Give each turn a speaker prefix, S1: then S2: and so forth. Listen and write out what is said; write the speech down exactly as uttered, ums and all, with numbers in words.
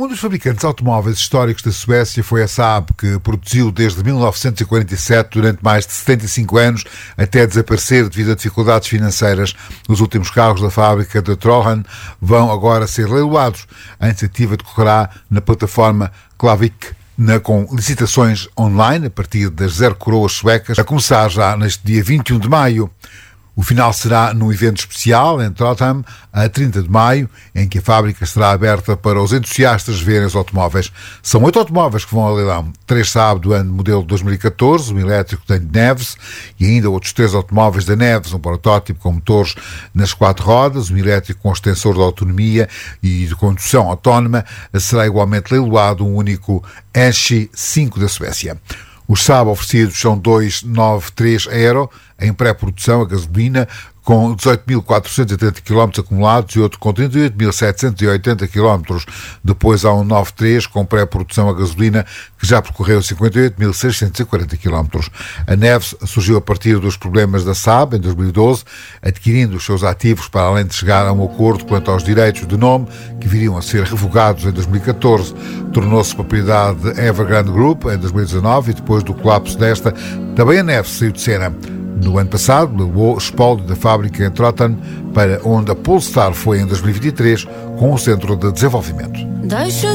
S1: Um dos fabricantes automóveis históricos da Suécia foi a Saab, que produziu desde mil novecentos e quarenta e sete durante mais de setenta e cinco anos, até desaparecer devido a dificuldades financeiras. Os últimos carros da fábrica de Trollhättan vão agora ser leiloados. A iniciativa decorrerá na plataforma Klavik, Na, com licitações online a partir das zero coroas suecas, a começar já neste dia vinte e um de maio. O final será num evento especial em Trollhättan, a trinta de maio, em que a fábrica estará aberta para os entusiastas verem os automóveis. São oito automóveis que vão ao leilão. Três Saab do ano modelo dois mil e catorze, um elétrico da Neves, e ainda outros três automóveis da Neves, um protótipo com motores nas quatro rodas, um elétrico com extensor de autonomia e de condução autónoma. Será igualmente leiloado um único Enchi cinco da Suécia. Os Saab oferecidos são dois nove três Aero, em pré-produção a gasolina, com dezoito mil quatrocentos e oitenta quilómetros acumulados e outro com trinta e oito mil setecentos e oitenta quilómetros. Depois há um nove três com pré-produção a gasolina, que já percorreu cinquenta e oito mil seiscentos e quarenta quilómetros. A Neves surgiu a partir dos problemas da Saab em dois mil e doze, adquirindo os seus ativos para além de chegar a um acordo quanto aos direitos de nome, que viriam a ser revogados em dois mil e catorze. Tornou-se propriedade da Evergrande Group em dois mil e dezanove e depois do colapso desta, também a Neves saiu de cena. No ano passado, levou o espólio da fábrica em Trollhättan, para onde a Polestar foi em dois mil e vinte e três, com o Centro de Desenvolvimento. Deixa